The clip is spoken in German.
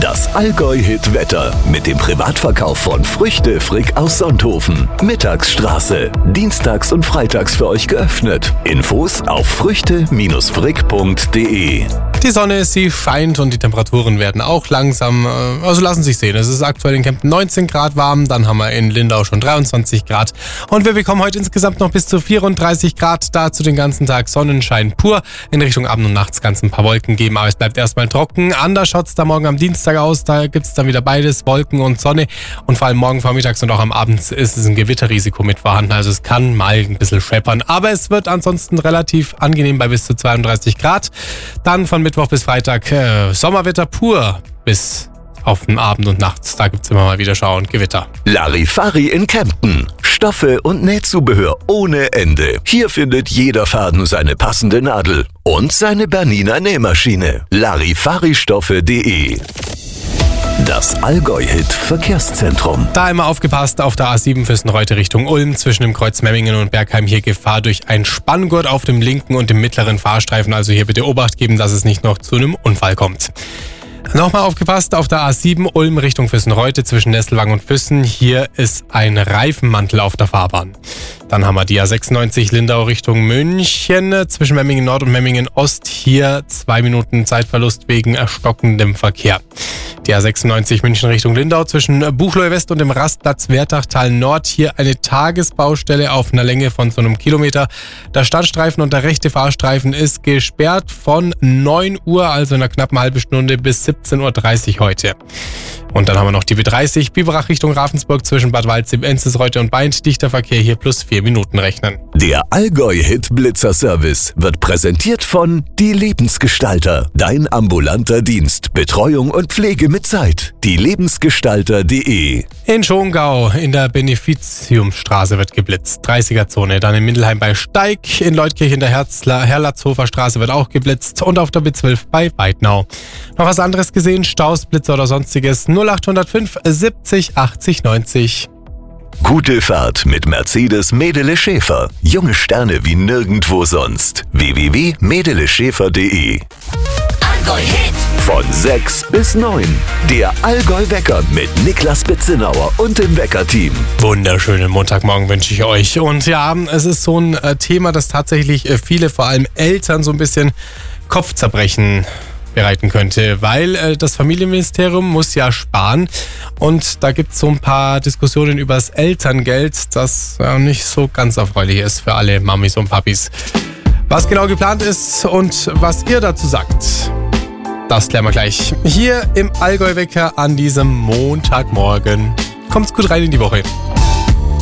Das Allgäu-Hit-Wetter mit dem Privatverkauf von Früchte Frick aus Sonthofen. Mittagsstraße. Dienstags und freitags für euch geöffnet. Infos auf früchte-frick.de. Die Sonne, sie scheint und die Temperaturen werden auch langsam, lassen sich sehen. Es ist aktuell in Kempten 19 Grad warm, dann haben wir in Lindau schon 23 Grad und wir bekommen heute insgesamt noch bis zu 34 Grad. Dazu den ganzen Tag Sonnenschein pur. In Richtung Abend und Nachts kann es ein paar Wolken geben, aber es bleibt erstmal trocken. Anders schaut es da morgen am Dienstag aus, da gibt es dann wieder beides, Wolken und Sonne und vor allem morgen vormittags und auch am Abend ist es ein Gewitterrisiko mit vorhanden. Also es kann mal ein bisschen scheppern, aber es wird ansonsten relativ angenehm bei bis zu 32 Grad. Dann von Mittwoch bis Freitag Sommerwetter pur bis auf den Abend und nachts. Da gibt es immer mal wieder Schauer und Gewitter. Larifari in Kempten. Stoffe und Nähzubehör ohne Ende. Hier findet jeder Faden seine passende Nadel und seine Bernina Nähmaschine. Larifaristoffe.de. Das Allgäu-Hit Verkehrszentrum. Da immer aufgepasst, auf der A7 Füssen-Reute Richtung Ulm zwischen dem Kreuz Memmingen und Bergheim hier Gefahr durch ein Spanngurt auf dem linken und dem mittleren Fahrstreifen. Also hier bitte Obacht geben, dass es nicht noch zu einem Unfall kommt. Nochmal aufgepasst, auf der A7 Ulm Richtung Füssen-Reute zwischen Nesselwang und Füssen. Hier ist ein Reifenmantel auf der Fahrbahn. Dann haben wir die A96 Lindau Richtung München zwischen Memmingen Nord und Memmingen Ost. Hier 2 Minuten Zeitverlust wegen stockendem Verkehr. Die A96 München Richtung Lindau zwischen Buchloe West und dem Rastplatz Wertachtal Nord. Hier eine Tagesbaustelle auf einer Länge von so einem Kilometer. Der Startstreifen und der rechte Fahrstreifen ist gesperrt von 9 Uhr, also in einer knappen halben Stunde, bis 17.30 Uhr heute. Und dann haben wir noch die B30 Biberach Richtung Ravensburg zwischen Bad Waldsee, Enzelsreuth und Baindt. Dichter Verkehr hier plus 4 Minuten rechnen. Der Allgäu-Hit-Blitzer-Service wird präsentiert von Die Lebensgestalter. Dein ambulanter Dienst. Betreuung und Pflege mit Zeit. dielebensgestalter.de. In Schongau in der Beneficiumstraße wird geblitzt. 30er-Zone. Dann in Mindelheim bei Steig. In Leutkirch in der Herlatzhofer Straße wird auch geblitzt. Und auf der B12 bei Weidnau. Noch was anderes gesehen? Staus, Blitzer oder sonstiges? 0805 70 80 90. Gute Fahrt mit Mercedes Medele Schäfer. Junge Sterne wie nirgendwo sonst. www.medeleschäfer.de. Allgäu-Hit. Von 6 bis 9. Der Allgäu-Wecker mit Niklas Bitzenauer und dem Wecker-Team. Wunderschönen Montagmorgen wünsche ich euch. Und ja, es ist so ein Thema, das tatsächlich viele, vor allem Eltern, so ein bisschen Kopfzerbrechen bereiten könnte, weil das Familienministerium muss ja sparen und da gibt es so ein paar Diskussionen über das Elterngeld, das nicht so ganz erfreulich ist für alle Mamis und Papis. Was genau geplant ist und was ihr dazu sagt, das klären wir gleich. Hier im Allgäu-Wecker an diesem Montagmorgen. Kommt's gut rein in die Woche.